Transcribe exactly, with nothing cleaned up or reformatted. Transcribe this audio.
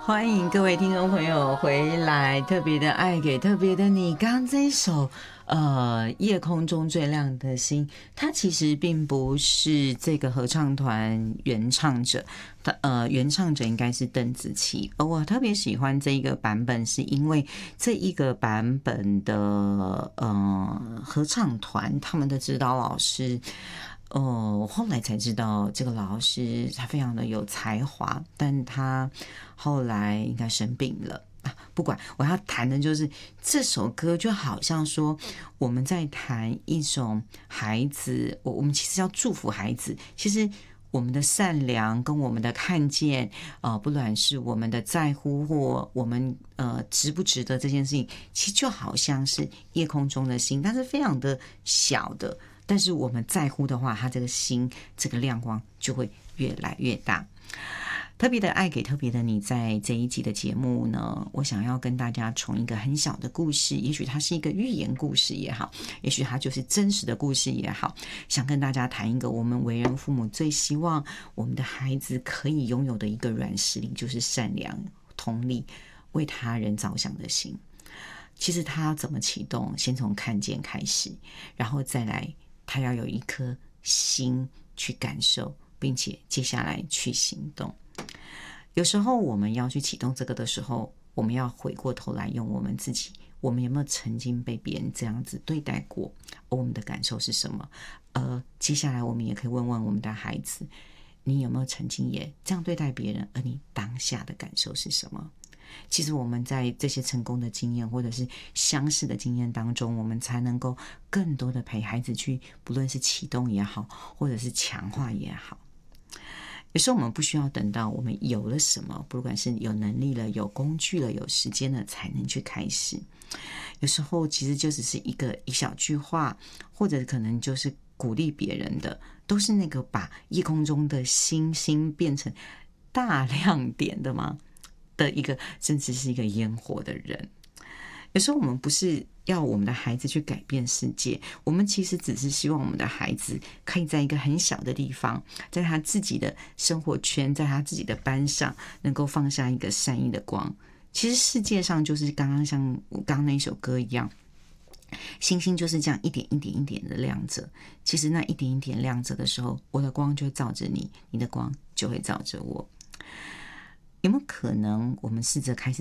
欢迎各位听众朋友回来，特别的爱给特别的你。刚刚这一首呃夜空中最亮的星，它其实并不是这个合唱团原唱者，呃原唱者应该是邓紫棋。而我特别喜欢这一个版本，是因为这一个版本的呃合唱团他们的指导老师。哦，我后来才知道这个老师他非常的有才华，但他后来应该生病了啊。不管，我要谈的就是这首歌，就好像说我们在谈一种孩子，我我们其实要祝福孩子，其实。我们的善良跟我们的看见，呃，不管是我们的在乎或我们呃值不值得这件事情，其实就好像是夜空中的星，它是非常的小的，但是我们在乎的话，它这个星这个亮光就会越来越大。特别的爱给特别的你，在这一集的节目呢，我想要跟大家从一个很小的故事，也许它是一个寓言故事也好，也许它就是真实的故事也好，想跟大家谈一个我们为人父母最希望我们的孩子可以拥有的一个软实力，就是善良、同理、为他人着想的心。其实他要怎么启动？先从看见开始，然后再来，他要有一颗心去感受，并且接下来去行动。有时候我们要去启动这个的时候，我们要回过头来用我们自己，我们有没有曾经被别人这样子对待过，而我们的感受是什么？而接下来我们也可以问问我们的孩子，你有没有曾经也这样对待别人，而你当下的感受是什么？其实我们在这些成功的经验或者是相似的经验当中，我们才能够更多的陪孩子去，不论是启动也好，或者是强化也好。有时候我们不需要等到我们有了什么，不管是有能力了、有工具了、有时间了，才能去开始。有时候其实就只是一个一小句话，或者可能就是鼓励别人的，都是那个把夜空中的星星变成大亮点的吗？的一个，甚至是一个烟火的人。有时候我们不是要我们的孩子去改变世界，我们其实只是希望我们的孩子可以在一个很小的地方，在他自己的生活圈，在他自己的班上，能够放下一个善意的光。其实世界上就是刚刚像刚刚那一首歌一样，星星就是这样一点一点一点的亮着。其实那一点一点亮着的时候，我的光就会照着你，你的光就会照着我。有没有可能我们试着开始